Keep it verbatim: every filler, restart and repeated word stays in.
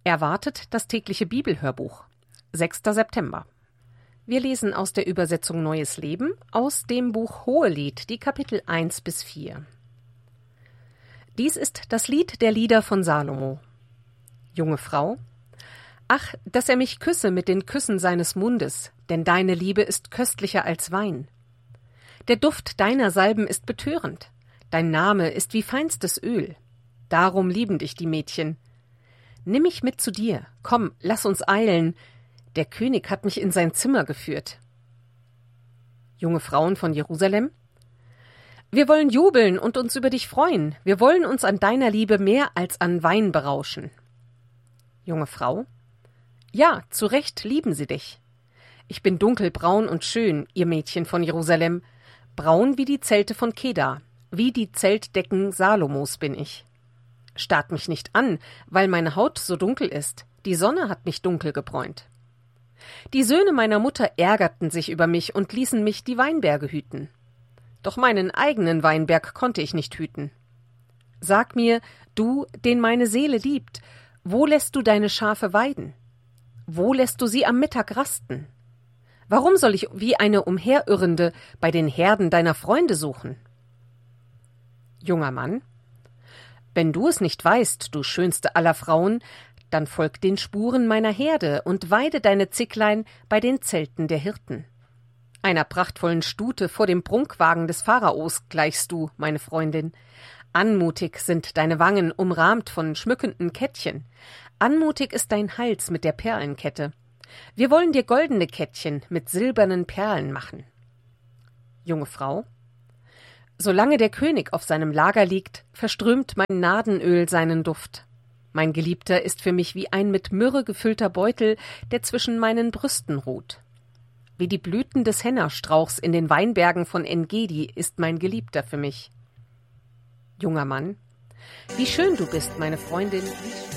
Erwartet das tägliche Bibelhörbuch. sechster September. Wir lesen aus der Übersetzung Neues Leben aus dem Buch Hohelied, die Kapitel eins bis vier. Dies ist das Lied der Lieder von Salomo. Junge Frau, ach, dass er mich küsse mit den Küssen seines Mundes, denn deine Liebe ist köstlicher als Wein. Der Duft deiner Salben ist betörend, dein Name ist wie feinstes Öl. Darum lieben dich die Mädchen. Nimm mich mit zu dir, komm, lass uns eilen. Der König hat mich in sein Zimmer geführt. Junge Frauen von Jerusalem, wir wollen jubeln und uns über dich freuen. Wir wollen uns an deiner Liebe mehr als an Wein berauschen. Junge Frau, ja, zu Recht lieben sie dich. Ich bin dunkelbraun und schön, ihr Mädchen von Jerusalem, braun wie die Zelte von Kedar, wie die Zeltdecken Salomos bin ich. Starrt mich nicht an, weil meine Haut so dunkel ist. Die Sonne hat mich dunkel gebräunt. Die Söhne meiner Mutter ärgerten sich über mich und ließen mich die Weinberge hüten. Doch meinen eigenen Weinberg konnte ich nicht hüten. Sag mir, du, den meine Seele liebt, wo lässt du deine Schafe weiden? Wo lässt du sie am Mittag rasten? Warum soll ich wie eine Umherirrende bei den Herden deiner Freunde suchen? Junger Mann, wenn du es nicht weißt, du schönste aller Frauen, dann folg den Spuren meiner Herde und weide deine Zicklein bei den Zelten der Hirten. Einer prachtvollen Stute vor dem Prunkwagen des Pharaos gleichst du, meine Freundin. Anmutig sind deine Wangen, umrahmt von schmückenden Kettchen. Anmutig ist dein Hals mit der Perlenkette. Wir wollen dir goldene Kettchen mit silbernen Perlen machen. Junge Frau, solange der König auf seinem Lager liegt, verströmt mein Nardenöl seinen Duft. Mein Geliebter ist für mich wie ein mit Myrrhe gefüllter Beutel, der zwischen meinen Brüsten ruht. Wie die Blüten des Hennastrauchs in den Weinbergen von En-Gedi ist mein Geliebter für mich. Junger Mann, wie schön du bist, meine Freundin, wie schön.